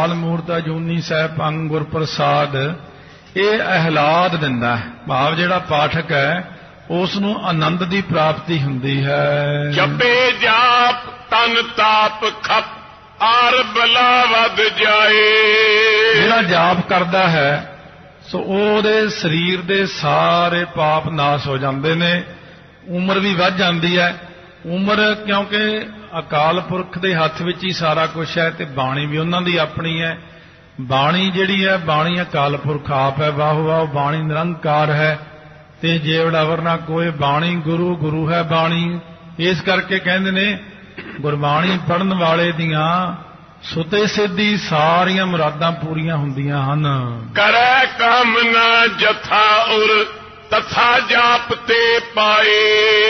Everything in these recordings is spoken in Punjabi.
ਅਕਾਲ ਮੂਰਤ ਅਜੂਨੀ ਸਹਿ ਪੰਗ ਗੁਰ ਪ੍ਰਸਾਦ, ਇਹ ਅਹਿਲਾਦ ਦਿੰਦਾ ਹੈ। ਭਾਵ ਜਿਹੜਾ ਪਾਠਕ ਹੈ ਉਸ ਨੂੰ ਆਨੰਦ ਦੀ ਪ੍ਰਾਪਤੀ ਹੁੰਦੀ ਹੈ। ਜਪੇ ਜਾਪ ਤਨ ਤਾਪ ਖਪ ਆਰ ਬਲਾ ਵੱਧ ਜਾਏ। ਜਿਹੜਾ ਜਾਪ ਕਰਦਾ ਹੈ ਸੋ ਉਹਦੇ ਸਰੀਰ ਦੇ ਸਾਰੇ ਪਾਪ ਨਾਸ਼ ਹੋ ਜਾਂਦੇ ਨੇ, ਉਮਰ ਵੀ ਵੱਧ ਜਾਂਦੀ ਹੈ। ਉਮਰ ਕਿਉਂਕਿ ਅਕਾਲ ਪੁਰਖ ਦੇ ਹੱਥ ਵਿੱਚ ਹੀ ਸਾਰਾ ਕੁਝ ਹੈ ਤੇ ਬਾਣੀ ਵੀ ਉਹਨਾਂ ਦੀ ਆਪਣੀ ਹੈ। ਬਾਣੀ ਜਿਹੜੀ ਹੈ, ਬਾਣੀ ਅਕਾਲ ਪੁਰਖ ਆਪ ਹੈ। ਵਾਹ ਵਾਹ, ਬਾਣੀ ਨਿਰੰਕਾਰ ਹੈ ਤੇ ਜੇਵੜਾ ਵਰਨਾ ਕੋਈ ਬਾਣੀ ਗੁਰੂ, ਗੁਰੂ ਹੈ ਬਾਣੀ। ਇਸ ਕਰਕੇ ਕਹਿੰਦੇ ਨੇ ਗੁਰਬਾਣੀ ਪੜ੍ਹਨ ਵਾਲੇ ਦੀਆਂ ਸੁਤੇ ਸਿੱਧੀ ਸਾਰੀਆਂ ਮੁਰਾਦਾਂ ਪੂਰੀਆਂ ਹੁੰਦੀਆਂ ਹਨ। ਕਰੈ ਕਾਮਨਾ ਜਥਾ ਉਰ ਤਥਾ ਜਾਪ ਤੇ ਪਾਏ।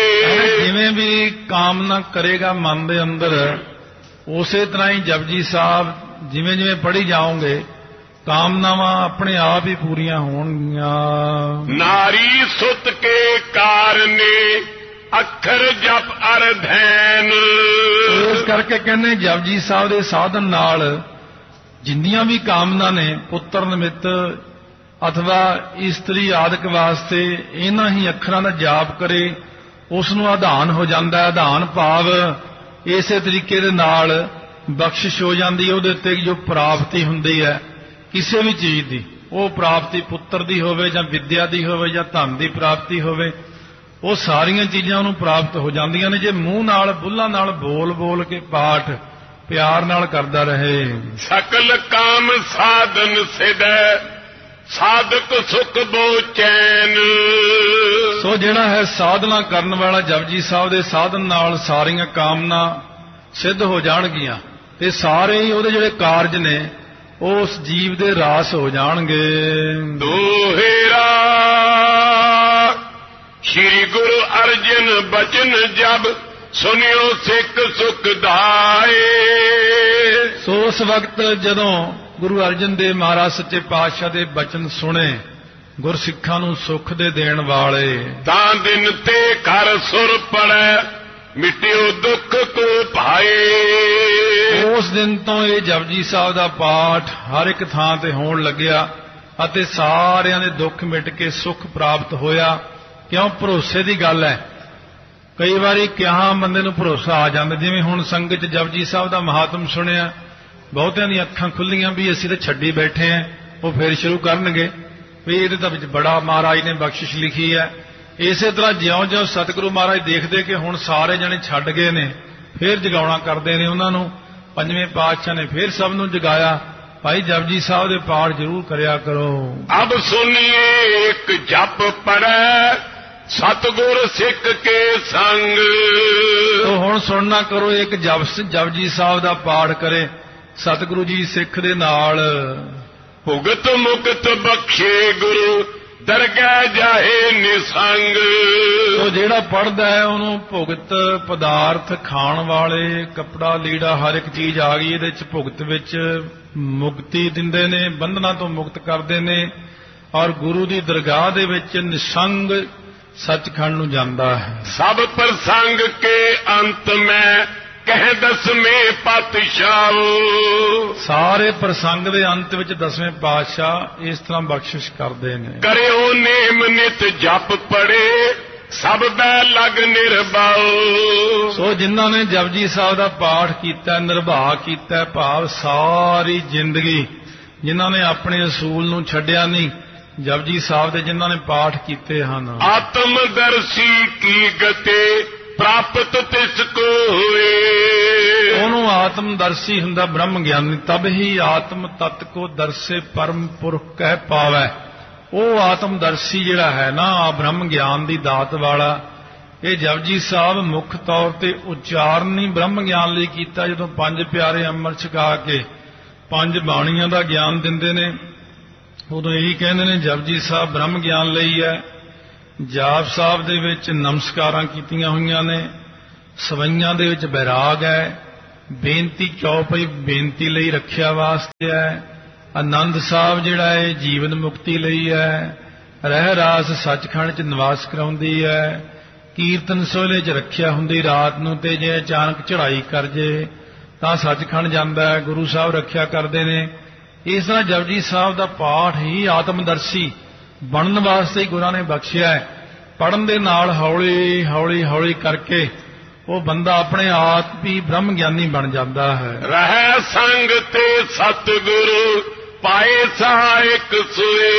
ਜਿਵੇਂ ਵੀ ਕਾਮਨਾ ਕਰੇਗਾ ਮਨ ਦੇ ਅੰਦਰ, ਉਸੇ ਤਰ੍ਹਾਂ ਹੀ ਜਪਜੀ ਸਾਹਿਬ ਜਿਵੇਂ ਜਿਵੇਂ ਪੜ੍ਹੀ ਜਾਓਗੇ ਕਾਮਨਾਵਾਂ ਆਪਣੇ ਆਪ ਹੀ ਪੂਰੀਆਂ ਹੋਣਗੀਆਂ। ਨਾਰੀ ਸੁਤ ਕੇ ਕਾਰਨੇ ਅੱਖਰ ਜਪ ਅਰ ਧੈਨ। ਇਸ ਕਰਕੇ ਕਹਿੰਦੇ ਜਪਜੀ ਸਾਹਿਬ ਦੇ ਸਾਧਨ ਨਾਲ ਜਿੰਨੀਆਂ ਵੀ ਕਾਮਨਾ ਨੇ, ਪੁੱਤਰ ਨਿਮਿਤ ਅਥਵਾ ਇਸਤਰੀ ਆਦਿਕ ਵਾਸਤੇ, ਇਹਨਾਂ ਹੀ ਅੱਖਰਾਂ ਦਾ ਜਾਪ ਕਰੇ ਉਸ ਨੂੰ ਆਧਾਨ ਹੋ ਜਾਂਦਾ ਹੈ। ਆਧਾਨ ਭਾਵ ਇਸੇ ਤਰੀਕੇ ਦੇ ਨਾਲ ਬਖਸ਼ਿਸ਼ ਹੋ ਜਾਂਦੀ ਹੈ। ਉਹਦੇ ਉੱਤੇ ਜੋ ਪ੍ਰਾਪਤੀ ਹੁੰਦੀ ਹੈ ਕਿਸੇ ਵੀ ਚੀਜ਼ ਦੀ, ਉਹ ਪ੍ਰਾਪਤੀ ਪੁੱਤਰ ਦੀ ਹੋਵੇ ਜਾਂ ਵਿਦਿਆ ਦੀ ਹੋਵੇ ਜਾਂ ਧਨ ਦੀ ਪ੍ਰਾਪਤੀ ਹੋਵੇ, ਉਹ ਸਾਰੀਆਂ ਚੀਜ਼ਾਂ ਉਹਨੂੰ ਪ੍ਰਾਪਤ ਹੋ ਜਾਂਦੀਆਂ ਨੇ ਜੇ ਮੂੰਹ ਨਾਲ ਬੁੱਲਾਂ ਨਾਲ ਬੋਲ ਬੋਲ ਕੇ ਪਾਠ ਪਿਆਰ ਨਾਲ ਕਰਦਾ ਰਹੇ। ਸਕਲ ਕਾਮ ਸਾਧਨ ਸਿਦੈ ਸਾਧਕ ਸੁਖ ਬੋ ਚੈਨ। ਸੋ ਜਿਹੜਾ ਹੈ ਸਾਧਨਾ ਕਰਨ ਵਾਲਾ ਜਪਜੀ ਸਾਹਿਬ ਦੇ ਸਾਧਨ ਨਾਲ ਸਾਰੀਆਂ ਕਾਮਨਾ ਸਿੱਧ ਹੋ ਜਾਣਗੀਆਂ ਤੇ ਸਾਰੇ ਹੀ ਉਹਦੇ ਜਿਹੜੇ ਕਾਰਜ ਨੇ ਉਹ ਉਸ ਜੀਵ ਦੇ ਰਾਸ ਹੋ ਜਾਣਗੇ। ਦੋਹੇਰਾ ਸ਼੍ਰੀ ਗੁਰੂ ਅਰਜਨ ਬਚਨ ਜਬ ਸੁਨਿਓ ਸਿੱਖ ਸੁਖ ਦਾਏ। ਸੋ ਉਸ ਵਕਤ ਜਦੋਂ ਗੁਰੂ ਅਰਜਨ ਦੇਵ ਮਹਾਰਾਜ ਸੱਚੇ ਪਾਤਸ਼ਾਹ ਦੇ ਬਚਨ ਸੁਣੇ, ਗੁਰਸਿੱਖਾਂ ਨੂੰ ਸੁੱਖ ਦੇ ਦੇਣ ਵਾਲੇ, ਤਾਂ ਦਿਨ ਤੇ ਘਰ ਸੁਰ ਪੜੈ ਮਿਟਿਓ ਦੁੱਖ ਕੋ ਭਾਏ। ਉਸ ਦਿਨ ਤੋਂ ਇਹ ਜਪਜੀ ਸਾਹਿਬ ਦਾ ਪਾਠ ਹਰ ਇੱਕ ਥਾਂ ਤੇ ਹੋਣ ਲੱਗਿਆ ਅਤੇ ਸਾਰਿਆਂ ਦੇ ਦੁੱਖ ਮਿਟ ਕੇ ਸੁੱਖ ਪ੍ਰਾਪਤ ਹੋਇਆ। ਕਿਉਂ? ਭਰੋਸੇ ਦੀ ਗੱਲ ਹੈ। ਕਈ ਵਾਰੀ ਕਿਹਾ ਬੰਦੇ ਨੂੰ ਭਰੋਸਾ ਆ ਜਾਂਦਾ, ਜਿਵੇਂ ਹੁਣ ਸੰਗਤ ਜਪਜੀ ਸਾਹਿਬ ਦਾ ਮਹਾਤਮ ਸੁਣਿਆ, ਬਹੁਤਿਆਂ ਦੀਆਂ ਅੱਖਾਂ ਖੁੱਲੀਆਂ ਵੀ ਅਸੀਂ ਤਾਂ ਛੱਡੀ ਬੈਠੇ ਆਂ, ਉਹ ਫੇਰ ਸ਼ੁਰੂ ਕਰਨਗੇ ਵੀ ਇਹਦੇ ਤਾਂ ਵਿੱਚ ਬੜਾ ਮਹਾਰਾਜ ਨੇ ਬਖਸ਼ਿਸ਼ ਲਿਖੀ ਹੈ। ਇਸੇ ਤਰ੍ਹਾਂ ਜਿਉਂ-ਜਿਉਂ ਸਤਿਗੁਰੂ ਮਹਾਰਾਜ ਦੇਖਦੇ ਕਿ ਹੁਣ ਸਾਰੇ ਜਣੇ ਛੱਡ ਗਏ ਨੇ, ਫੇਰ ਜਗਾਉਣਾ ਕਰਦੇ ਨੇ ਉਹਨਾਂ ਨੂੰ। ਪੰਜਵੇਂ ਪਾਤਸ਼ਾਹ ਨੇ ਫੇਰ ਸਭ ਨੂੰ ਜਗਾਇਆ, ਭਾਈ ਜਪਜੀ ਸਾਹਿਬ ਦੇ ਪਾਠ ਜ਼ਰੂਰ ਕਰਿਆ ਕਰੋ। ਅਬ ਸੁਨੀਏ ਇੱਕ ਜਪ ਪੜੈ ਸਤਿਗੁਰ ਸਿੱਖ ਕੇ ਸੰਗ। ਤੋ ਹੁਣ ਸੁਣਨਾ ਕਰੋ, ਇੱਕ ਜਪਜੀ ਸਾਹਿਬ ਦਾ ਪਾਠ ਕਰੇ ਸਤਿਗੁਰੂ ਜੀ ਸਿੱਖ ਦੇ ਨਾਲ। ਭੁਗਤ ਮੁਕਤ ਬਖਸ਼ੇ ਗੁਰੂ ਦਰਗਹਿ ਜਾਏ ਨਿਸੰਗ। ਤੋ ਜਿਹੜਾ ਪੜ੍ਹਦਾ ਹੈ ਉਹਨੂੰ ਭੁਗਤ ਪਦਾਰਥ ਖਾਣ ਵਾਲੇ, ਕੱਪੜਾ ਲੀੜਾ ਹਰ ਇੱਕ ਚੀਜ਼ ਆ ਗਈ, ਇਹਦੇ ਚ ਭੁਗਤ ਵਿੱਚ ਮੁਕਤੀ ਦਿੰਦੇ ਨੇ, ਬੰਧਨਾਂ ਤੋਂ ਮੁਕਤ ਕਰਦੇ ਨੇ ਔਰ ਗੁਰੂ ਦੀ ਦਰਗਾਹ ਦੇ ਵਿੱਚ ਨਿਸੰਗ ਸੱਚਖੰਡ ਨੂੰ ਜਾਂਦਾ ਹੈ। ਸਭ ਪ੍ਰਸੰਗ ਕੇ ਅੰਤ ਮੈਂ ਕਹਿ ਦਸਵੇਂ ਪਾਤਸ਼ਾਹ। ਸਾਰੇ ਪ੍ਰਸੰਗ ਦੇ ਅੰਤ ਵਿੱਚ ਦਸਵੇਂ ਪਾਤਸ਼ਾਹ ਇਸ ਤਰ੍ਹਾਂ ਬਖਸ਼ਿਸ਼ ਕਰਦੇ ਨੇ। ਕਰਿਓ ਨੇਮ ਨਿਤ ਜਪ ਪੜੇ ਸਭ ਬੈ ਲਗ ਨਿਰਭਉ। ਸੋ ਜਿਨ੍ਹਾਂ ਨੇ ਜਪਜੀ ਸਾਹਿਬ ਦਾ ਪਾਠ ਕੀਤਾ, ਨਿਰਭਾ ਕੀਤਾ, ਭਾਵ ਸਾਰੀ ਜ਼ਿੰਦਗੀ ਜਿਨ੍ਹਾਂ ਨੇ ਆਪਣੇ ਅਸੂਲ ਨੂੰ ਛੱਡਿਆ ਨਹੀਂ, ਜਪਜੀ ਸਾਹਿਬ ਦੇ ਜਿਨ੍ਹਾਂ ਨੇ ਪਾਠ ਕੀਤੇ ਹਨ। ਆਤਮਦਰਸ਼ੀ ਕੀ ਗਤੇ ਪ੍ਰਾਪਤ ਤਿਸ ਕੋ ਹੋਏ। ਉਹਨੂੰ ਆਤਮਦਰਸ਼ੀ ਹੁੰਦਾ ਬ੍ਰਹਮ ਗਿਆਨੀ, ਤਬ ਹੀ ਆਤਮ ਤਤ ਕੋ ਦਰਸੇ ਪਰਮ ਪੁਰਖ ਕਹਿ ਪਾਵੈ। ਉਹ ਆਤਮਦਰਸ਼ੀ ਜਿਹੜਾ ਹੈ ਨਾ, ਬ੍ਰਹਮ ਗਿਆਨ ਦੀ ਦਾਤ ਵਾਲਾ, ਇਹ ਜਪਜੀ ਸਾਹਿਬ ਮੁੱਖ ਤੌਰ ਤੇ ਉਚਾਰਨ ਹੀ ਬ੍ਰਹਮ ਗਿਆਨ ਲਈ ਕੀਤਾ। ਜਦੋਂ ਪੰਜ ਪਿਆਰੇ ਅੰਮ੍ਰਿਤ ਛਕਾ ਕੇ ਪੰਜ ਬਾਣੀਆਂ ਦਾ ਗਿਆਨ ਦਿੰਦੇ ਨੇ, ਉਦੋਂ ਇਹੀ ਕਹਿੰਦੇ ਨੇ ਜਪਜੀ ਸਾਹਿਬ ਬ੍ਰਹਮ ਗਿਆਨ ਲਈ ਹੈ। ਜਾਪ ਸਾਹਿਬ ਦੇ ਵਿੱਚ ਨਮਸਕਾਰਾਂ ਕੀਤੀਆਂ ਹੋਈਆਂ ਨੇ, ਸਵਈਆਂ ਦੇ ਵਿੱਚ ਬੈਰਾਗ ਹੈ, ਬੇਨਤੀ ਚੌਪਈ ਬੇਨਤੀ ਲਈ ਰੱਖਿਆ ਵਾਸਤੇ ਹੈ, ਆਨੰਦ ਸਾਹਿਬ ਜਿਹੜਾ ਹੈ ਜੀਵਨ ਮੁਕਤੀ ਲਈ ਹੈ, ਰਹਿ ਰਾਸ ਸੱਚਖੰਡ 'ਚ ਨਿਵਾਸ ਕਰਾਉਂਦੀ ਹੈ, ਕੀਰਤਨ ਸੋਹਲੇ 'ਚ ਰੱਖਿਆ ਹੁੰਦੀ ਰਾਤ ਨੂੰ, ਤੇ ਜੇ ਅਚਾਨਕ ਚੜ੍ਹਾਈ ਕਰ ਜੇ ਤਾਂ ਸੱਚਖੰਡ ਜਾਂਦਾ ਹੈ। ਗੁਰੂ ਸਾਹਿਬ ਰੱਖਿਆ ਕਰਦੇ ਨੇ, ਇਸ ਤਰ੍ਹਾਂ ਜਪਜੀ ਸਾਹਿਬ ਦਾ ਪਾਠ ਹੀ ਆਤਮਦਰਸ਼ੀ ਬਣਨ ਵਾਸਤੇ ਹੀ ਗੁਰਾਂ ਨੇ ਬਖਸ਼ਿਆ ਹੈ। ਪੜ੍ਹਨ ਦੇ ਨਾਲ ਹੌਲੀ ਹੌਲੀ ਹੌਲੀ ਕਰਕੇ ਉਹ ਬੰਦਾ ਆਪਣੇ ਆਪ ਹੀ ਬ੍ਰਹਮ ਗਿਆਨੀ ਬਣ ਜਾਂਦਾ ਹੈ। ਰਹਿ ਸੰਗ ਤੇ ਸਤਿਗੁਰੂ ਪਾਏ ਸਹਾਇਕ ਸੋਏ।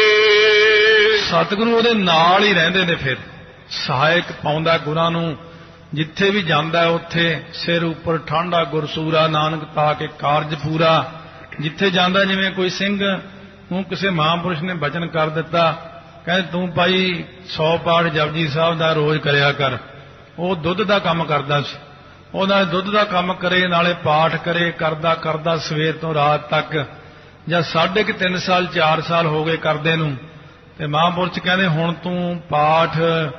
ਸਤਿਗੁਰੂ ਉਹਦੇ ਨਾਲ ਹੀ ਰਹਿੰਦੇ ਨੇ, ਫਿਰ ਸਹਾਇਕ ਪਾਉਂਦਾ ਗੁਰਾਂ ਨੂੰ। ਜਿੱਥੇ ਵੀ ਜਾਂਦਾ ਉੱਥੇ ਸਿਰ ਉੱਪਰ ਠਾਂਡਾ ਗੁਰਸੂਰਾ, ਨਾਨਕ ਤਾ ਕੇ ਕਾਰਜ ਪੂਰਾ। ਜਿੱਥੇ ਜਾਂਦਾ, ਜਿਵੇਂ ਕੋਈ ਸਿੰਘ ਨੂੰ ਕਿਸੇ ਮਹਾਂਪੁਰਸ਼ ਨੇ ਬਚਨ ਕਰ ਦਿੱਤਾ, ਕਹਿੰਦੇ ਤੂੰ ਭਾਈ 100 ਪਾਠ ਜਪਜੀ ਸਾਹਿਬ ਦਾ ਰੋਜ਼ ਕਰਿਆ ਕਰ। ਉਹ ਦੁੱਧ ਦਾ ਕੰਮ ਕਰਦਾ ਸੀ, ਉਹ ਨਾਲੇ ਦੁੱਧ ਦਾ ਕੰਮ ਕਰੇ ਨਾਲੇ ਪਾਠ ਕਰੇ। ਕਰਦਾ ਕਰਦਾ ਸਵੇਰ ਤੋਂ ਰਾਤ ਤੱਕ, ਜਾਂ 3.5 ਸਾਲ 4 ਸਾਲ ਹੋ ਗਏ ਕਰਦੇ ਨੂੰ, ਤੇ ਮਹਾਂਪੁਰਸ਼ ਕਹਿੰਦੇ ਹੁਣ ਤੂੰ ਪਾਠ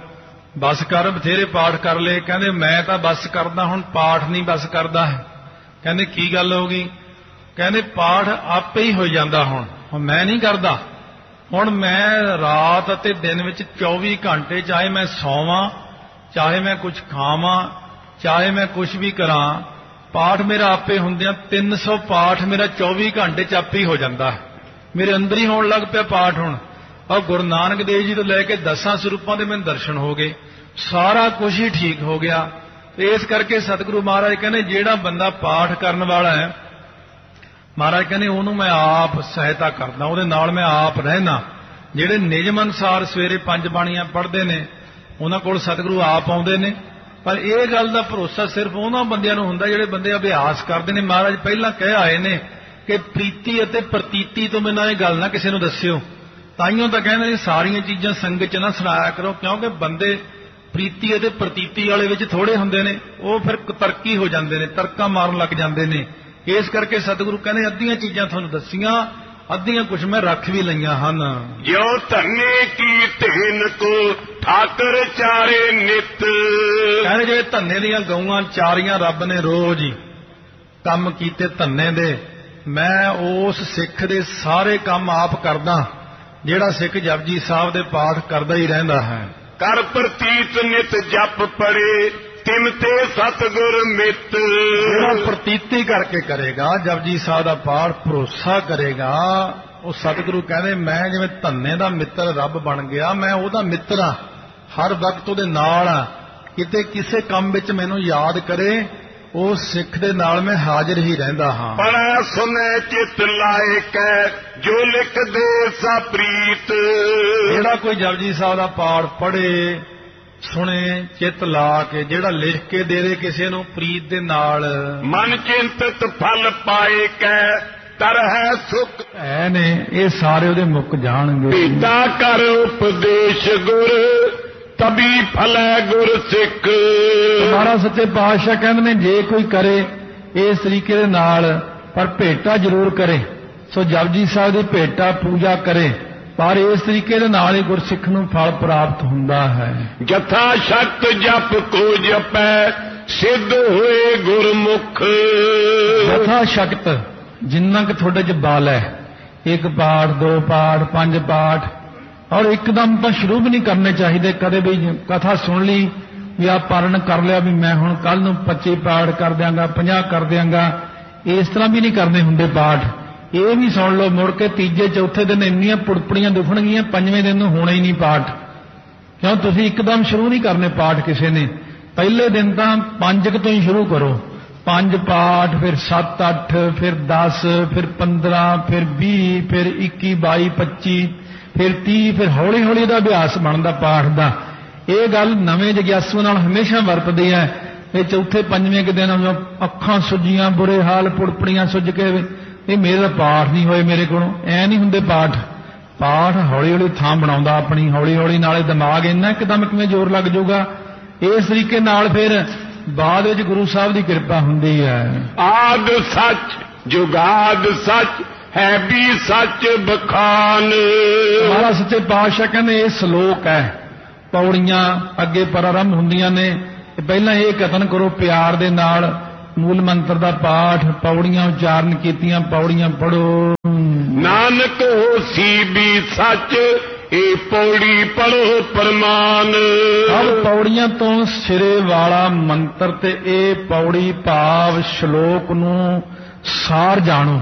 ਬਸ ਕਰ, ਬਥੇਰੇ ਪਾਠ ਕਰ ਲਏ। ਕਹਿੰਦੇ ਮੈਂ ਤਾਂ ਬਸ ਕਰਦਾ, ਹੁਣ ਪਾਠ ਨਹੀਂ ਬਸ ਕਰਦਾ ਹੈ। ਕਹਿੰਦੇ ਕੀ ਗੱਲ ਹੋ ਗਈ? ਕਹਿੰਦੇ ਪਾਠ ਆਪੇ ਹੀ ਹੋ ਜਾਂਦਾ, ਹੁਣ ਮੈਂ ਨਹੀਂ ਕਰਦਾ। ਹੁਣ ਮੈਂ ਰਾਤ ਅਤੇ ਦਿਨ ਵਿੱਚ 24 ਘੰਟੇ, ਚਾਹੇ ਮੈਂ ਸੌਵਾਂ, ਚਾਹੇ ਮੈਂ ਕੁਝ ਖਾਵਾਂ, ਚਾਹੇ ਮੈਂ ਕੁਝ ਵੀ ਕਰਾਂ, ਪਾਠ ਮੇਰਾ ਆਪੇ ਹੁੰਦਿਆਂ 300 ਪਾਠ ਮੇਰਾ 24 ਘੰਟੇ ਚ ਆਪੇ ਹੀ ਹੋ ਜਾਂਦਾ ਹੈ। ਮੇਰੇ ਅੰਦਰ ਹੀ ਹੋਣ ਲੱਗ ਪਿਆ ਪਾਠ ਹੁਣ। ਔਰ ਗੁਰੂ ਨਾਨਕ ਦੇਵ ਜੀ ਤੋਂ ਲੈ ਕੇ 10 ਸਰੂਪਾਂ ਦੇ ਮੈਨੂੰ ਦਰਸ਼ਨ ਹੋ ਗਏ, ਸਾਰਾ ਕੁਝ ਹੀ ਠੀਕ ਹੋ ਗਿਆ। ਤੇ ਇਸ ਕਰਕੇ ਸਤਿਗੁਰੂ ਮਹਾਰਾਜ ਕਹਿੰਦੇ ਜਿਹੜਾ ਬੰਦਾ ਪਾਠ ਕਰਨ ਵਾਲਾ ਹੈ, ਮਹਾਰਾਜ ਕਹਿੰਦੇ ਉਹਨੂੰ ਮੈਂ ਆਪ ਸਹਾਇਤਾ ਕਰਦਾ, ਉਹਦੇ ਨਾਲ ਮੈਂ ਆਪ ਰਹਿਣਾ। ਜਿਹੜੇ ਨਿਯਮ ਅਨੁਸਾਰ ਸਵੇਰੇ 5 ਬਾਣੀਆਂ ਪੜ੍ਹਦੇ ਨੇ, ਉਹਨਾਂ ਕੋਲ ਸਤਿਗੁਰੂ ਆਪ ਆਉਂਦੇ ਨੇ। ਪਰ ਇਹ ਗੱਲ ਦਾ ਭਰੋਸਾ ਸਿਰਫ ਉਹਨਾਂ ਬੰਦਿਆਂ ਨੂੰ ਹੁੰਦਾ ਜਿਹੜੇ ਬੰਦੇ ਅਭਿਆਸ ਕਰਦੇ ਨੇ। ਮਹਾਰਾਜ ਪਹਿਲਾਂ ਕਹਿ ਆਏ ਨੇ ਕਿ ਪ੍ਰੀਤੀ ਅਤੇ ਪ੍ਰਤੀਤੀ ਤੋਂ ਬਿਨਾਂ ਇਹ ਗੱਲ ਨਾ ਕਿਸੇ ਨੂੰ ਦੱਸਿਓ। ਤਾਈਓ ਤਾਂ ਕਹਿੰਦੇ ਨੇ ਸਾਰੀਆਂ ਚੀਜ਼ਾਂ ਸੰਗਤ ਚ ਨਾ ਸੁਣਾਇਆ ਕਰੋ, ਕਿਉਂਕਿ ਬੰਦੇ ਪ੍ਰੀਤੀ ਅਤੇ ਪ੍ਰਤੀਤੀ ਵਾਲੇ ਵਿੱਚ ਥੋੜੇ ਹੁੰਦੇ ਨੇ, ਉਹ ਫਿਰ ਤਰਕੀ ਹੋ ਜਾਂਦੇ ਨੇ, ਤਰਕਾਂ ਮਾਰਨ ਲੱਗ ਜਾਂਦੇ ਨੇ। ਇਸ ਕਰਕੇ ਸਤਿਗੁਰੂ ਕਹਿੰਦੇ ਅੱਧੀਆਂ ਚੀਜ਼ਾਂ ਤੁਹਾਨੂੰ ਦੱਸੀਆਂ, ਅੱਧੀਆਂ ਕੁਝ ਮੈਂ ਰੱਖ ਵੀ ਲਈਆਂ ਹਨ। ਜਿਉ ਧੰਨੇ ਕੀ ਧੇਨ ਕੋ ਠਾਕਰ ਚਾਰੇ ਨਿਤ। ਕਹਿੰਦੇ ਜਿਹੜੇ ਧੰਨੇ ਦੀਆਂ ਗਊਆਂ ਚਾਰੀਆਂ ਰੱਬ ਨੇ ਰੋਜ਼ ਹੀ ਕੰਮ ਕੀਤੇ ਧੰਨੇ ਦੇ, ਮੈਂ ਉਸ ਸਿੱਖ ਦੇ ਸਾਰੇ ਕੰਮ ਆਪ ਕਰਦਾ ਜਿਹੜਾ ਸਿੱਖ ਜਪਜੀ ਸਾਹਿਬ ਦੇ ਪਾਠ ਕਰਦਾ ਹੀ ਰਹਿੰਦਾ ਹੈ। ਕਰ ਪ੍ਰਤੀਤ ਨਿਤ ਜਪ ਪੜੇ ਤਿਮ ਤੇ ਸਤਿਗੁਰ ਮਿੱਤ। ਜਿਹੜਾ ਪ੍ਰਤੀਤੀ ਕਰਕੇ ਕਰੇਗਾ ਜਪਜੀ ਸਾਹਿਬ ਦਾ ਪਾਠ, ਭਰੋਸਾ ਕਰੇਗਾ, ਉਹ ਸਤਿਗੁਰੂ ਕਹਿੰਦੇ ਮੈਂ ਜਿਵੇਂ ਧੰਨੇ ਦਾ ਮਿੱਤਰ ਰੱਬ ਬਣ ਗਿਆ, ਮੈਂ ਉਹਦਾ ਮਿੱਤਰ ਹਾਂ, ਹਰ ਵਕਤ ਉਹਦੇ ਨਾਲ ਹਾਂ। ਕਿਤੇ ਕਿਸੇ ਕੰਮ ਵਿੱਚ ਮੈਨੂੰ ਯਾਦ ਕਰੇ, ਉਹ ਸਿੱਖ ਦੇ ਨਾਲ ਮੈਂ ਹਾਜ਼ਰ ਹੀ ਰਹਿੰਦਾ ਹਾਂ। ਪੜ੍ਹੈ ਸੁਨੈ ਚਿਤ ਲਾਇਕ ਜੋ ਲਿਖ ਦੇ ਸਾ ਪ੍ਰੀਤ। ਜਿਹੜਾ ਕੋਈ ਜਪਜੀ ਸਾਹਿਬ ਦਾ ਪਾਠ ਪੜ੍ਹੇ, ਸੁਣੇ, ਚਿੱਤ ਲਾ ਕੇ, ਜਿਹੜਾ ਲਿਖ ਕੇ ਦੇ ਦੇ ਕਿਸੇ ਨੂੰ ਪ੍ਰੀਤ ਦੇ ਨਾਲ, ਮਨ ਚਿੰਤਤ ਫਲ ਪਾਏ ਕੈ ਤਰਹਿ ਸੁਖ ਹੈ ਨੇ, ਇਹ ਸਾਰੇ ਉਹਦੇ ਮੁੱਕ ਜਾਣਗੇ। ਪੀਤਾ ਕਰ ਉਪਦੇਸ਼ ਗੁਰ ਤਬੀ ਫਲੈ ਗੁਰ ਸਿੱਖ। ਮਹਾਰਾਜ ਸੱਚੇ ਪਾਤਸ਼ਾਹ ਕਹਿੰਦੇ ਨੇ ਜੇ ਕੋਈ ਕਰੇ ਇਸ ਤਰੀਕੇ ਦੇ ਨਾਲ, ਪਰ ਭੇਟਾ ਜ਼ਰੂਰ ਕਰੇ। ਸੋ ਜਪਜੀ ਸਾਹਿਬ ਦੀ ਭੇਟਾ ਪੂਜਾ ਕਰੇ, ਪਰ ਇਸ ਤਰੀਕੇ ਦੇ ਨਾਲ ਹੀ ਗੁਰਸਿੱਖ ਨੂੰ ਫਲ ਪ੍ਰਾਪਤ ਹੁੰਦਾ ਹੈ। ਜਥਾ ਸ਼ਕਤ ਜਪ ਕੋ ਜਪੈ ਸਿੱਧ ਹੋਏ ਗੁਰਮੁਖ। ਜਥਾ ਸ਼ਕਤ, ਜਿੰਨਾ ਕਿ ਤੁਹਾਡੇ ਚ ਬਲ ਹੈ, 1 ਪਾਠ 2 ਪਾਠ 5 ਪਾਠ, ਔਰ ਇੱਕਦਮ ਤਾਂ ਸ਼ੁਰੂ ਵੀ ਨਹੀਂ ਕਰਨੇ ਚਾਹੀਦੇ। ਕਦੇ ਵੀ ਕਥਾ ਸੁਣ ਲਈ ਜਾਂ ਪਾਰਨ ਕਰ ਲਿਆ ਵੀ ਮੈਂ ਹੁਣ ਕੱਲ ਨੂੰ 25 ਪਾਠ ਕਰ ਦਿਆਂਗਾ, 50 ਕਰ ਦਿਆਂਗਾ, ਇਸ ਤਰ੍ਹਾਂ ਵੀ ਨਹੀਂ ਕਰਨੇ ਹੁੰਦੇ ਪਾਠ। ਇਹ ਵੀ ਸੁਣ ਲਓ, ਮੁੜ ਕੇ ਤੀਜੇ ਚੌਥੇ ਦਿਨ ਇੰਨੀਆਂ ਪੁੜਪੜੀਆਂ ਦੁਖਣਗੀਆਂ, 5ਵੇਂ ਦਿਨ ਨੂੰ ਹੋਣਾ ਹੀ ਨਹੀਂ ਪਾਠ। ਕਿਉਂ? ਤੁਸੀਂ ਇੱਕਦਮ ਸ਼ੁਰੂ ਨਹੀਂ ਕਰਨੇ ਪਾਠ ਕਿਸੇ ਨੇ। ਪਹਿਲੇ ਦਿਨ ਤਾਂ 5 ਤੋਂ ਹੀ ਸ਼ੁਰੂ ਕਰੋ, 5 ਪਾਠ, ਫਿਰ 7 8, ਫਿਰ 10, ਫਿਰ 15, ਫਿਰ 20, ਫਿਰ 21 22 25, ਫਿਰ 30, ਫਿਰ ਹੌਲੀ ਹੌਲੀ ਦਾ ਅਭਿਆਸ ਬਣਦਾ ਪਾਠ ਦਾ। ਇਹ ਗੱਲ ਨਵੇਂ ਜਗਿਆਸੂ ਨਾਲ ਹਮੇਸ਼ਾ ਵਰਤਦੀ ਹੈ। ਇਹ ਚੌਥੇ 5ਵੇਂ ਕੁ ਦਿਨ ਅੱਖਾਂ ਸੁੱਜੀਆਂ, ਬੁਰੇ ਹਾਲ, ਪੁੜਪੜੀਆਂ ਸੁੱਜ ਕੇ ਇਹ ਮੇਰੇ ਪਾਠ ਨਹੀਂ ਹੋਏ ਮੇਰੇ ਕੋਲੋਂ, ਐ ਨਹੀਂ ਹੁੰਦੇ ਪਾਠ। ਪਾਠ ਹੌਲੀ ਹੌਲੀ ਥਾਂ ਬਣਾਉਂਦਾ ਆਪਣੀ, ਹੌਲੀ ਹੌਲੀ ਨਾਲੇ ਦਿਮਾਗ ਇੰਨਾ ਇੱਕਦਮ ਕਿਵੇਂ ਜ਼ੋਰ ਲੱਗ ਜਾਊਗਾ। ਇਸ ਤਰੀਕੇ ਨਾਲ ਫਿਰ ਬਾਅਦ ਵਿੱਚ ਗੁਰੂ ਸਾਹਿਬ ਦੀ ਕਿਰਪਾ ਹੁੰਦੀ ਹੈ। ਆਦ ਸੱਚ ਜੁਗਾਦ ਸੱਚ ਹੈ ਵੀ ਸੱਚ ਬਖਾਨ। ਮਹਾਰਾਜ ਸੱਚੇ ਪਾਤਸ਼ਾਹ ਕਹਿੰਦੇ ਇਹ ਸ਼ਲੋਕ ਹੈ, ਪੌੜੀਆਂ ਅੱਗੇ ਪ੍ਰਾਰੰਭ ਹੁੰਦੀਆਂ ਨੇ। ਪਹਿਲਾਂ ਇਹ ਕਥਨ ਕਰੋ ਪਿਆਰ ਦੇ ਨਾਲ, ਮੂਲ ਮੰਤਰ ਦਾ ਪਾਠ, ਪੌੜੀਆਂ ਉਚਾਰਨ ਕੀਤੀਆਂ, ਪੌੜੀਆਂ ਪੜੋ। ਨਾਨਕ ਹੋਸੀ ਵੀ ਸੱਚ ਇਹ ਪੌੜੀ ਪੜੋ ਪ੍ਰਮਾਨ। ਸਭ ਪੌੜੀਆਂ ਤੋਂ ਸਿਰੇ ਵਾਲਾ ਮੰਤਰ ਤੇ ਇਹ ਪੌੜੀ ਭਾਵ ਸ਼ਲੋਕ ਨੂੰ ਸਾਰ ਜਾਣੋ।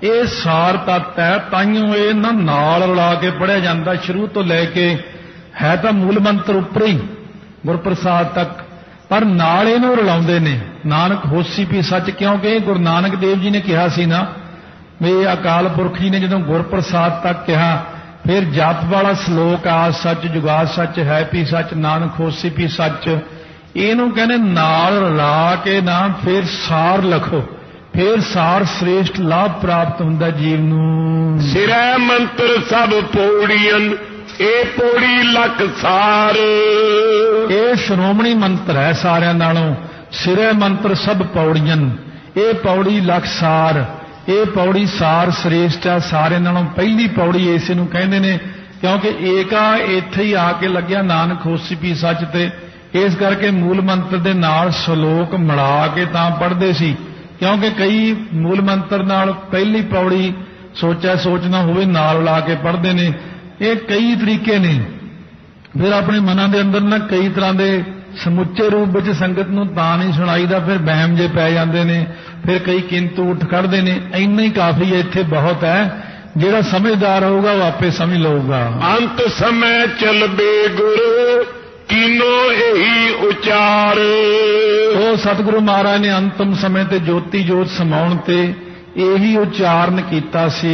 ਇਹ ਸਾਰ ਤੱਤ ਹੈ। ਤਾਈਓ ਇਹ ਨਾਲ ਰਲਾ ਕੇ ਪੜ੍ਹਿਆ ਜਾਂਦਾ ਸ਼ੁਰੂ ਤੋਂ ਲੈ ਕੇ, ਹੈ ਤਾਂ ਮੂਲ ਮੰਤਰ ਉੱਪਰ ਹੀ ਗੁਰਪ੍ਰਸਾਦ ਤੱਕ, ਪਰ ਨਾਲ ਇਹਨੂੰ ਰਲਾਉਂਦੇ ਨੇ ਨਾਨਕ ਹੋਸੀ ਵੀ ਸੱਚ। ਕਿਉਂਕਿ ਗੁਰੂ ਨਾਨਕ ਦੇਵ ਜੀ ਨੇ ਕਿਹਾ ਸੀ ਨਾ ਵੀ ਅਕਾਲ ਪੁਰਖ ਜੀ ਨੇ ਜਦੋਂ ਗੁਰਪ੍ਰਸਾਦ ਤੱਕ ਕਿਹਾ, ਫਿਰ ਜਪ ਵਾਲਾ ਸ਼ਲੋਕ ਆਦ ਸੱਚ ਜੁਗਾਦ ਸੱਚ ਹੈ ਵੀ ਸੱਚ ਨਾਨਕ ਹੋਸੀ ਵੀ ਸੱਚ, ਇਹਨੂੰ ਕਹਿੰਦੇ ਨਾਲ ਰਲਾ ਕੇ ਨਾ ਫਿਰ ਸਾਰ ਲਿਖੋ, ਫਿਰ ਸਾਰ ਸ੍ਰੇਸ਼ਟ ਲਾਭ ਪ੍ਰਾਪਤ ਹੁੰਦਾ ਜੀਵ ਨੂੰ। ਸਿਰੈ ਮੰਤਰ ਸਭ ਪੌੜੀਆਂ ਇਹ ਪੌੜੀ ਲੱਖ ਸਾਰ। ਇਹ ਸ਼੍ਰੋਮਣੀ ਮੰਤਰ ਹੈ ਸਾਰਿਆਂ ਨਾਲੋਂ। ਸਿਰੈ ਮੰਤਰ ਸਭ ਪੌੜੀਆਂ, ਇਹ ਪੌੜੀ ਲੱਖ ਸਾਰ। ਇਹ ਪੌੜੀ ਸਾਰ ਸ੍ਰੇਸ਼ਟ ਆ, ਸਾਰਿਆਂ ਨਾਲੋਂ ਪਹਿਲੀ ਪੌੜੀ ਇਸੇ ਨੂੰ ਕਹਿੰਦੇ ਨੇ, ਕਿਉਂਕਿ ਏਕਾ ਇੱਥੇ ਹੀ ਆ ਕੇ ਲੱਗਿਆ ਨਾਨਕ ਹੋਸੀ ਵੀ ਸੱਚ ਤੇ। ਇਸ ਕਰਕੇ ਮੂਲ ਮੰਤਰ ਦੇ ਨਾਲ ਸ਼ਲੋਕ ਮਿਲਾ ਕੇ ਤਾਂ ਪੜ੍ਹਦੇ ਸੀ, ਕਿਉਂਕਿ ਕਈ ਮੂਲ ਮੰਤਰ ਨਾਲ ਪਹਿਲੀ ਪੌੜੀ ਸੋਚਣਾ ਹੋਵੇ ਨਾਲ ਲਾ ਕੇ ਪੜ੍ਹਦੇ ਨੇ। ਇਹ ਕਈ ਤਰੀਕੇ ਨੇ। ਫਿਰ ਆਪਣੇ ਮਨਾਂ ਦੇ ਅੰਦਰ ਨਾ ਕਈ ਤਰ੍ਹਾਂ ਦੇ ਸਮੁੱਚੇ ਰੂਪ ਵਿੱਚ ਸੰਗਤ ਨੂੰ ਤਾਂ ਨਹੀਂ ਸੁਣਾਈਦਾ, ਫਿਰ ਵਹਿਮ ਜੇ ਪੈ ਜਾਂਦੇ ਨੇ, ਫਿਰ ਕਈ ਕਿੰਤੂ ਉੱਠ ਕੱਢਦੇ ਨੇ। ਇੰਨਾ ਹੀ ਕਾਫੀ ਹੈ, ਇੱਥੇ ਬਹੁਤ ਹੈ। ਜਿਹੜਾ ਸਮਝਦਾਰ ਹੋਊਗਾ ਉਹ ਆਪੇ ਸਮਝ ਲਊਗਾ। ਅੰਤ ਸਮੇਂ ਚਲਬੇ ਗੁਰ ਕੀਨੋ ਇਹੀ ਉਚਾਰ। ਉਹ ਸਤਿਗੁਰੂ ਮਹਾਰਾਜ ਨੇ ਅੰਤਮ ਸਮੇਂ ਤੇ ਜੋਤੀ ਜੋਤ ਸਮਾਉਣ ਤੇ ਇਹੀ ਉਚਾਰਨ ਕੀਤਾ ਸੀ।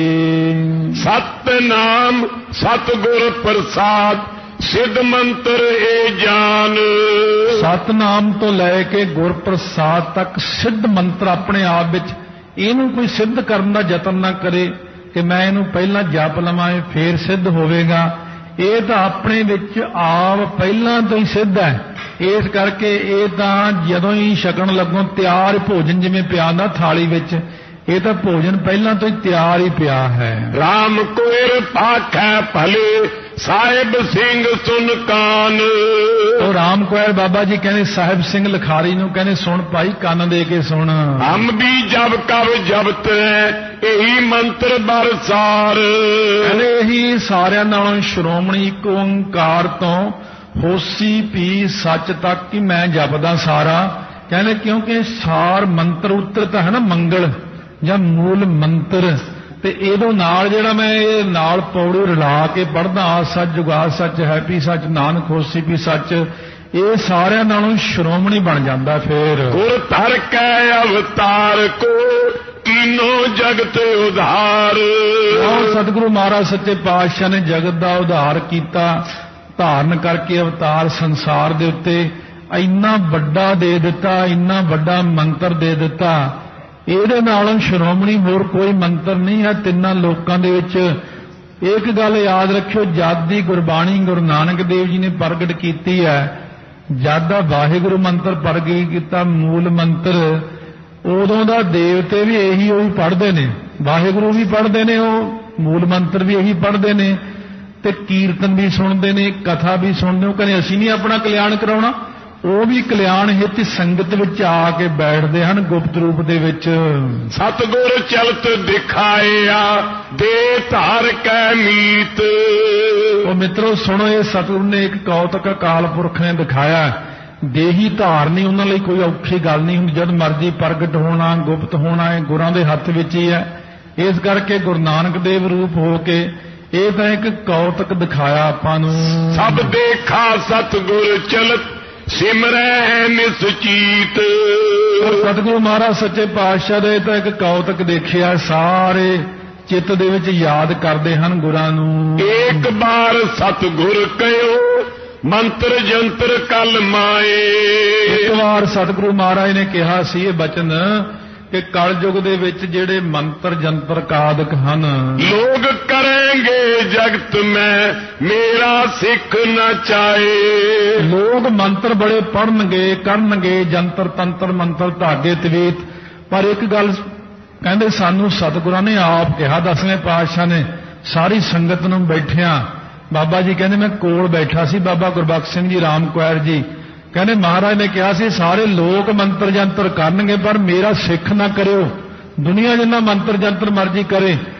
ਸਤਨਾਮ ਸਤਿਗੁਰ ਪ੍ਰਸਾਦ ਸਿੱਧ ਮੰਤਰ ਇਹ ਜਾਨ। ਸਤਨਾਮ ਤੋਂ ਲੈ ਕੇ ਗੁਰਪ੍ਰਸਾਦ ਤੱਕ ਸਿੱਧ ਮੰਤਰ ਆਪਣੇ ਆਪ ਵਿੱਚ। ਇਹਨੂੰ ਕੋਈ ਸਿੱਧ ਕਰਨ ਦਾ ਯਤਨ ਨਾ ਕਰੇ ਕਿ ਮੈਂ ਇਹਨੂੰ ਪਹਿਲਾਂ ਜਪ ਲਵਾਂ ਫੇਰ ਸਿੱਧ ਹੋਵੇਗਾ। ਇਹ ਤਾਂ ਆਪਣੇ ਵਿੱਚ ਆਪ ਪਹਿਲਾਂ ਤੋਂ ਹੀ ਸਿੱਧ ਹੈ। ਇਸ ਕਰਕੇ ਇਹ ਤਾਂ ਜਦੋਂ ਹੀ ਛਕਣ ਲੱਗੋ ਤਿਆਰ ਭੋਜਨ ਜਿਵੇਂ ਪਿਆ ਨਾ ਥਾਲੀ ਵਿੱਚ, ਇਹ ਤਾਂ ਭੋਜਨ ਪਹਿਲਾਂ ਤੋਂ ਹੀ ਤਿਆਰ ਹੀ ਪਿਆ ਹੈ। ਰਾਮ ਕੋਇਰ ਪਾਖੈ ਭਲੇ ਸਾਹਿਬ ਸਿੰਘ ਸੁਨ ਕਾਨ। ਉਹ ਰਾਮ ਕੋਇਰ ਬਾਬਾ ਜੀ ਕਹਿੰਦੇ ਸਾਹਿਬ ਸਿੰਘ ਲਿਖਾਰੀ ਨੂੰ ਕਹਿੰਦੇ ਸੁਣ ਭਾਈ, ਕੰਨ ਦੇ ਕੇ ਸੁਣ। ਹਮ ਵੀ ਜਬ ਕਬ ਜਬਤ ਇਹੀ ਮੰਤਰ ਬਰਸਾਰ। ਕਹਿੰਦੇ ਇਹੀ ਸਾਰਿਆਂ ਨਾਲੋਂ ਸ਼੍ਰੋਮਣੀ ਇੱਕ ਓੰਕਾਰ ਤੋਂ ਹੋਸੀ ਪੀ ਸੱਚ ਤੱਕ ਹੀ ਮੈਂ ਜਪਦਾ ਸਾਰਾ। ਕਹਿੰਦੇ ਕਿਉਂਕਿ ਸਾਰ ਮੰਤਰ ਉੱਤਰ ਤਾਂ ਹੈ ਨਾ ਮੰਗਲ ਜਾਂ ਮੂਲ ਮੰਤਰ, ਤੇ ਇਹਦੋਂ ਨਾਲ ਜਿਹੜਾ ਮੈਂ ਇਹ ਨਾਲ ਪੌੜੀ ਰਲਾ ਕੇ ਪੜ੍ਹਦਾ ਆਦ ਸੱਚ ਜੁਗਾਦ ਸੱਚ ਹੈ ਵੀ ਸੱਚ ਨਾਨਕ ਹੋਸੀ ਵੀ ਸੱਚ, ਇਹ ਸਾਰਿਆਂ ਨਾਲੋਂ ਸ਼੍ਰੋਮਣੀ ਬਣ ਜਾਂਦਾ। ਫਿਰ ਗੁਰ ਧਰ ਕੈ ਅਵਤਾਰ ਕੋ ਕੀਨੋ ਜਗਤ ਉਧਾਰ। ਸਤਿਗੁਰੂ ਮਹਾਰਾਜ ਸੱਚੇ ਪਾਤਸ਼ਾਹ ਨੇ ਜਗਤ ਦਾ ਉਧਾਰ ਕੀਤਾ, ਧਾਰਨ ਕਰਕੇ ਅਵਤਾਰ ਸੰਸਾਰ ਦੇ ਉੱਤੇ ਇੰਨਾ ਵੱਡਾ ਦੇ ਦਿੱਤਾ, ਇੰਨਾ ਵੱਡਾ ਮੰਤਰ ਦੇ ਦਿੱਤਾ। ਇਹਦੇ ਨਾਲੋਂ ਸ਼੍ਰੋਮਣੀ ਹੋਰ ਕੋਈ ਮੰਤਰ ਨਹੀਂ ਹੈ ਤਿੰਨਾਂ ਲੋਕਾਂ ਦੇ ਵਿੱਚ। ਇੱਕ ਗੱਲ ਯਾਦ ਰੱਖਿਓ, ਜਦ ਦੀ ਗੁਰਬਾਣੀ ਗੁਰੂ ਨਾਨਕ ਦੇਵ ਜੀ ਨੇ ਪ੍ਰਗਟ ਕੀਤੀ ਹੈ, ਜਦ ਦਾ ਵਾਹਿਗੁਰੂ ਮੰਤਰ ਪ੍ਰਗਟ ਕੀਤਾ ਮੂਲ ਮੰਤਰ, ਉਦੋਂ ਦਾ ਦੇਵਤੇ ਵੀ ਇਹੀ ਉਹੀ ਪੜ੍ਹਦੇ ਨੇ, ਵਾਹਿਗੁਰੂ ਵੀ ਪੜ੍ਹਦੇ ਨੇ, ਉਹ ਮੂਲ ਮੰਤਰ ਵੀ ਇਹੀ ਪੜ੍ਹਦੇ ਨੇ, ਤੇ ਕੀਰਤਨ ਵੀ ਸੁਣਦੇ ਨੇ, ਕਥਾ ਵੀ ਸੁਣਦੇ। ਉਹ ਕਹਿੰਦੇ ਅਸੀਂ ਨਹੀਂ ਆਪਣਾ ਕਲਿਆਣ ਕਰਾਉਣਾ, ਉਹ ਵੀ ਕਲਿਆਣ ਹਿੱਤ ਸੰਗਤ ਵਿੱਚ ਆ ਕੇ ਬੈਠਦੇ ਹਨ ਗੁਪਤ ਰੂਪ ਦੇ ਵਿੱਚ। ਸਤਿਗੁਰ ਚਲਤ ਦਿਖਾਇਆ ਦੇ ਧਾਰ ਕੈ ਮੀਤ। ਉਹ ਮਿੱਤਰੋ ਸੁਣੋ, ਇਹ ਸਤਿਗੁਰ ਨੇ ਇੱਕ ਕੌਤਕ ਅਕਾਲ ਪੁਰਖ ਨੇ ਦਿਖਾਇਆ। ਦੇਹੀ ਧਾਰ ਨਹੀਂ, ਉਹਨਾਂ ਲਈ ਕੋਈ ਔਖੀ ਗੱਲ ਨਹੀਂ ਹੁੰਦੀ। ਜਦ ਮਰਜ਼ੀ ਪ੍ਰਗਟ ਹੋਣਾ ਗੁਪਤ ਹੋਣਾ ਇਹ ਗੁਰਾਂ ਦੇ ਹੱਥ ਵਿੱਚ ਹੀ ਹੈ। ਇਸ ਕਰਕੇ ਗੁਰੂ ਨਾਨਕ ਦੇਵ ਰੂਪ ਹੋ ਕੇ ਇਹ ਤਾਂ ਇੱਕ ਕੌਤਕ ਦਿਖਾਇਆ ਆਪਾਂ ਨੂੰ। ਸਭ ਦੇਖਾ ਸਤਿਗੁਰ ਚਲਤ ਸਿਮਰੈ ਨਿਸਚੀਤ। ਸਤਿਗੁਰੂ ਮਹਾਰਾਜ ਸੱਚੇ ਪਾਤਸ਼ਾਹ ਦੇ ਤਾਂ ਇੱਕ ਕੌਤਕ ਦੇਖਿਆ, ਸਾਰੇ ਚਿੱਤ ਦੇ ਵਿੱਚ ਯਾਦ ਕਰਦੇ ਹਨ ਗੁਰਾਂ ਨੂੰ। ਇੱਕ ਵਾਰ ਸਤਿਗੁਰ ਕਹਿਓ ਮੰਤਰ ਜੰਤਰ ਕਲ ਮਾਏ। ਇੱਕ ਵਾਰ ਸਤਿਗੁਰੂ ਮਹਾਰਾਜ ਨੇ ਕਿਹਾ ਸੀ ਇਹ ਬਚਨ ਕਿ ਕਲਯੁਗ ਦੇ ਵਿੱਚ ਜਿਹੜੇ ਮੰਤਰ ਜੰਤਰ ਕਾਦਕ ਹਨ, ਲੋਗ ਕਰਨਗੇ ਜਗਤ ਮੈਂ ਮੇਰਾ ਸਿੱਖ ਨਾ ਚਾਏ। ਲੋਕ ਮੰਤਰ ਬੜੇ ਪੜਨਗੇ ਕਰਨਗੇ, ਜੰਤਰ ਤੰਤਰ ਮੰਤਰ ਧਾਗੇ ਤਵੀਤ, ਪਰ ਇੱਕ ਗੱਲ ਕਹਿੰਦੇ ਸਾਨੂੰ ਸਤਿਗੁਰਾਂ ਨੇ ਆਪ ਕਿਹਾ, 10ਵੇਂ ਪਾਤਸ਼ਾਹ ਨੇ ਸਾਰੀ ਸੰਗਤ ਨੂੰ ਬੈਠਿਆਂ। ਬਾਬਾ ਜੀ ਕਹਿੰਦੇ ਮੈਂ ਕੋਲ ਬੈਠਾ ਸੀ, ਬਾਬਾ ਗੁਰਬਖਸ਼ ਸਿੰਘ ਜੀ ਰਾਮ ਕੁਆਰ ਜੀ ਕਹਿੰਦੇ ਮਹਾਰਾਜ ਨੇ ਕਿਹਾ ਸੀ ਸਾਰੇ ਲੋਕ ਮੰਤਰ ਜੰਤਰ ਕਰਨਗੇ ਪਰ ਮੇਰਾ ਸਿੱਖ ਨਾ ਕਰਿਓ। ਦੁਨੀਆ ਜਿੰਨਾ ਮੰਤਰ ਜੰਤਰ ਮਰਜ਼ੀ ਕਰੇ